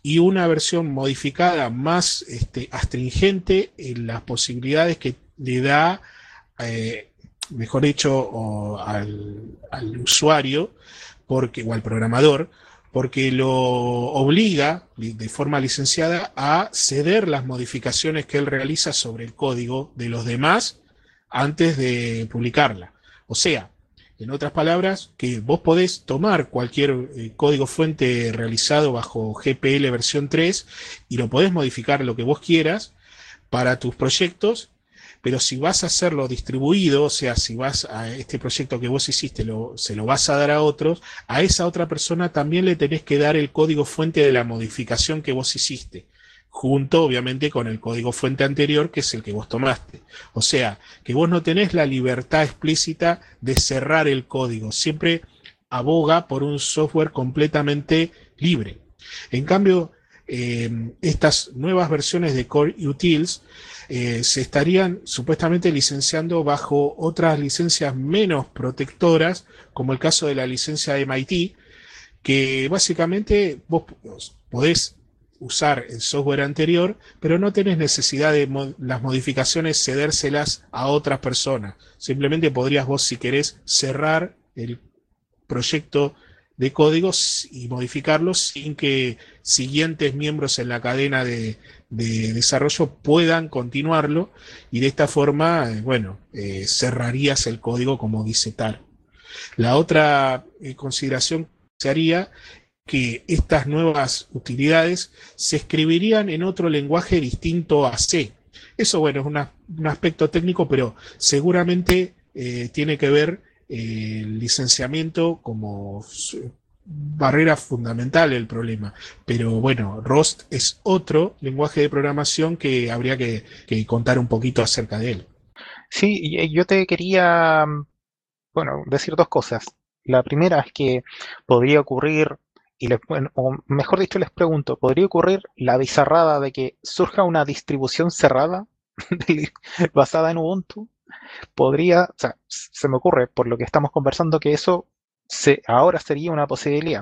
y una versión modificada más astringente en las posibilidades que le da, eh, mejor dicho, al usuario o al programador, porque lo obliga de forma licenciada a ceder las modificaciones que él realiza sobre el código de los demás antes de publicarla. O sea, en otras palabras, que vos podés tomar cualquier código fuente realizado bajo GPL versión 3 y lo podés modificar lo que vos quieras para tus proyectos, pero si vas a hacerlo distribuido, o sea, si vas a este proyecto que vos hiciste, se lo vas a dar a otros, a esa otra persona también le tenés que dar el código fuente de la modificación que vos hiciste, junto obviamente con el código fuente anterior, que es el que vos tomaste. O sea, que vos no tenés la libertad explícita de cerrar el código, siempre aboga por un software completamente libre. En cambio, estas nuevas versiones de Core Utils se estarían supuestamente licenciando bajo otras licencias menos protectoras, como el caso de la licencia MIT, que básicamente vos podés usar el software anterior, pero no tenés necesidad de las modificaciones cedérselas a otras personas. Simplemente podrías vos, si querés, cerrar el proyecto de códigos y modificarlos sin que siguientes miembros en la cadena de desarrollo puedan continuarlo, y de esta forma, bueno, cerrarías el código como dice TAR. La otra consideración se haría que estas nuevas utilidades se escribirían en otro lenguaje distinto a C. Eso, bueno, es un aspecto técnico, pero seguramente tiene que ver el licenciamiento como barrera fundamental del problema. Pero bueno, Rust es otro lenguaje de programación que habría que contar un poquito acerca de él. Sí, yo te quería, bueno, decir dos cosas. La primera es que podría ocurrir, bueno, o mejor dicho, les pregunto, ¿podría ocurrir la bizarrada de que surja una distribución cerrada basada en Ubuntu? Podría, o sea, se me ocurre por lo que estamos conversando que eso ahora sería una posibilidad.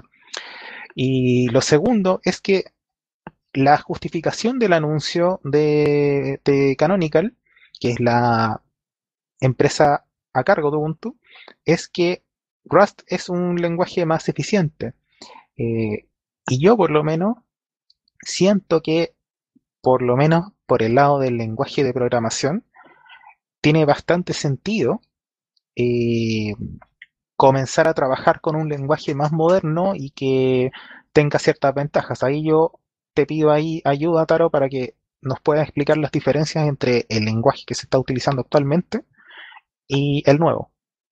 Y lo segundo es que la justificación del anuncio de Canonical, que es la empresa a cargo de Ubuntu, es que Rust es un lenguaje más eficiente. Eh, y yo por lo menos siento que, por lo menos por el lado del lenguaje de programación, tiene bastante sentido eh, comenzar a trabajar con un lenguaje más moderno y que tenga ciertas ventajas. Ahí yo te pido ahí ayuda, Taro, para que nos puedas explicar las diferencias entre el lenguaje que se está utilizando actualmente y el nuevo.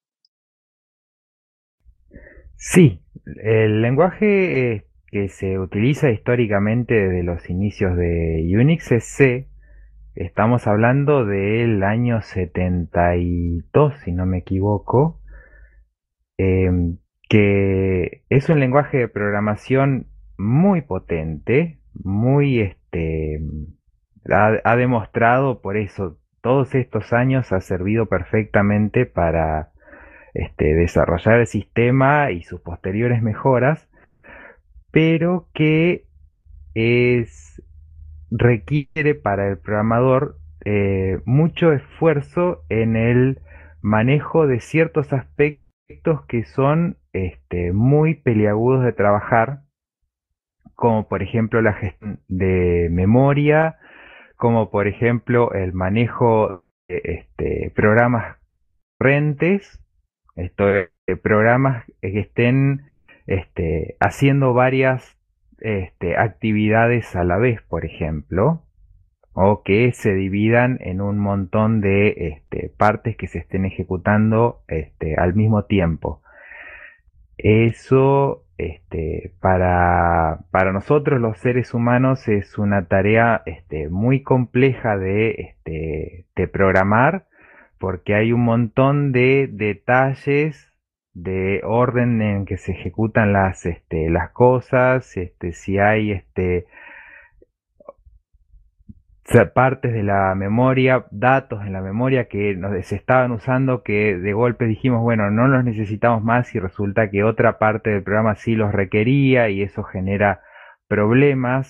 Sí, el lenguaje que se utiliza históricamente desde los inicios de Unix es C. Estamos hablando del año 72, si no me equivoco, que es un lenguaje de programación muy potente, muy ha demostrado por eso todos estos años ha servido perfectamente para desarrollar el sistema y sus posteriores mejoras, pero que es, requiere para el programador mucho esfuerzo en el manejo de ciertos aspectos que son muy peliagudos de trabajar, como por ejemplo la gestión de memoria, como por ejemplo el manejo de programas corrientes, programas que estén haciendo varias actividades a la vez, por ejemplo, o que se dividan en un montón de partes que se estén ejecutando al mismo tiempo. Eso para nosotros los seres humanos es una tarea muy compleja de programar, porque hay un montón de detalles de orden en que se ejecutan las cosas, si hay partes de la memoria, datos en la memoria que se estaban usando que de golpe dijimos, bueno, no los necesitamos más y resulta que otra parte del programa sí los requería y eso genera problemas.